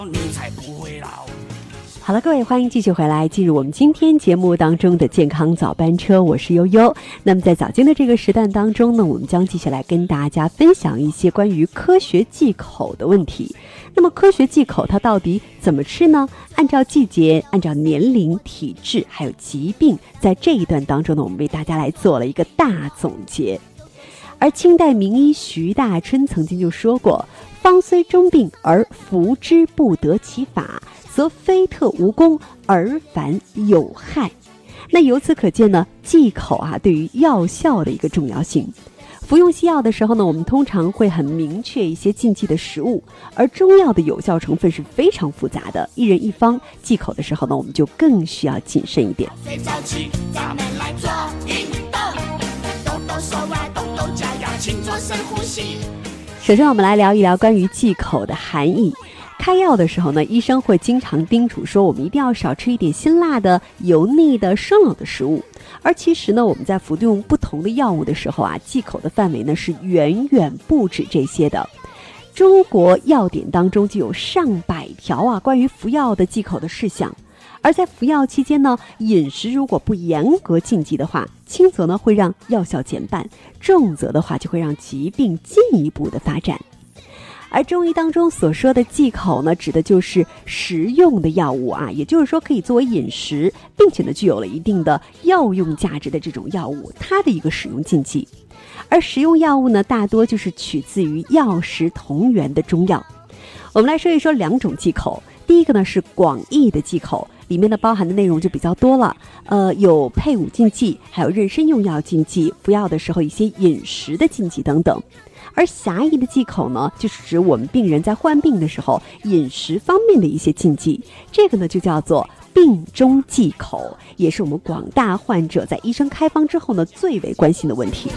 你才不会老。 好了，各位，欢迎继续回来，进入我们今天节目当中的健康早班车，我是悠悠。那么在早间的这个时段当中呢，我们将继续来跟大家分享一些关于科学忌口的问题。那么科学忌口它到底怎么吃呢？按照季节，按照年龄、体质还有疾病，在这一段当中呢，我们为大家来做了一个大总结。而清代名医徐大春曾经就说过，方虽中病而服之不得其法，则非特无功而反有害。那由此可见呢，忌口对于药效的一个重要性。服用西药的时候呢，我们通常会很明确一些禁忌的食物，而中药的有效成分是非常复杂的，一人一方，忌口的时候呢，我们就更需要谨慎一点。 咱们来做运动，抖抖手抖抖脚丫，请做深呼吸。 首先我们来聊一聊关于忌口的含义。开药的时候呢，医生会经常叮嘱说，我们一定要少吃一点辛辣的、油腻的、生冷的食物。而其实呢，我们在服用不同的药物的时候忌口的范围呢是远远不止这些的。中国药典当中就有上百条关于服药的忌口的事项。而在服药期间呢，饮食如果不严格禁忌的话，轻则呢会让药效减半，重则的话就会让疾病进一步的发展。而中医当中所说的忌口呢，指的就是食用的药物也就是说可以作为饮食，并且呢具有了一定的药用价值的这种药物，它的一个使用禁忌。而食用药物呢，大多就是取自于药食同源的中药。我们来说一说两种忌口。第一个呢是广义的忌口，里面呢包含的内容就比较多了，有配伍禁忌，还有妊娠用药禁忌，服药的时候一些饮食的禁忌等等。而狭义的忌口呢，就是指我们病人在患病的时候饮食方面的一些禁忌，这个呢就叫做病中忌口，也是我们广大患者在医生开方之后呢最为关心的问题。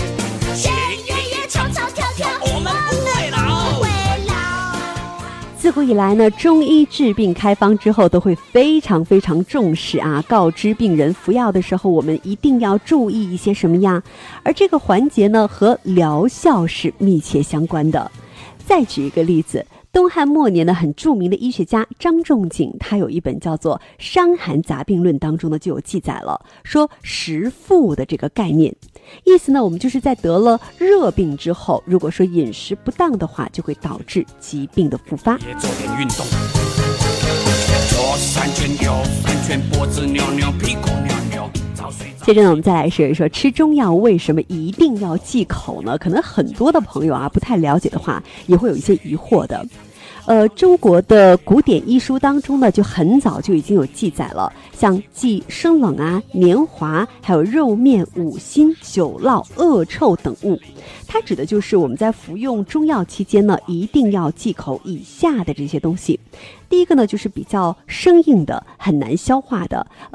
我们不会老。 自古以来呢，中医治病开方之后都会非常非常重视告知病人服药的时候我们一定要注意一些什么呀？而这个环节呢和疗效是密切相关的。再举一个例子，东汉末年的很著名的医学家张仲景，他有一本叫做《伤寒杂病论》，当中呢就有记载了，说食复的这个概念。意思呢，我们就是在得了热病之后，如果说饮食不当的话，就会导致疾病的复发。 也做点运动，左三圈右三圈，脖子扭扭，屁股扭扭。 接着呢，我们再来说一说吃中药为什么一定要忌口呢？可能很多的朋友不太了解的话，也会有一些疑惑的。中国的古典医书当中呢，就很早就已经有记载了，像忌生冷年华，还有肉面、五辛、酒烙、恶臭等物。它指的就是我们在服用中药期间呢，一定要忌口以下的这些东西。第一个呢，就是比较生硬的、很难消化的，